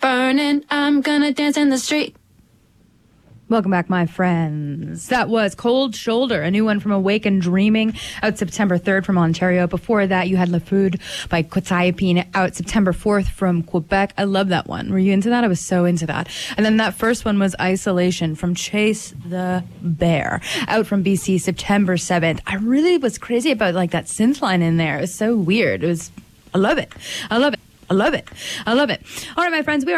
burning. I'm gonna dance in the street. Welcome back, my friends. That was Cold Shoulder, a new one from Awaken Dreaming, out September 3rd from Ontario. Before that, you had La Food by Quetiapine, out September 4th from Quebec. I love that one. Were you into that? I was so into that. And then that first one was Isolation from Chase the Bear, out from BC, September 7th. I really was crazy about like that synth line in there. It was so weird. I love it. I love it. I love it. I love it. All right, my friends, we are